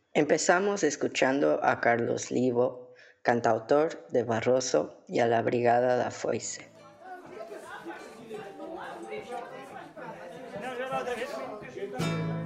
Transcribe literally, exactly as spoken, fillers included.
Empezamos escuchando a Carlos Livo, cantautor de Barroso, y a la Brigada da Foice.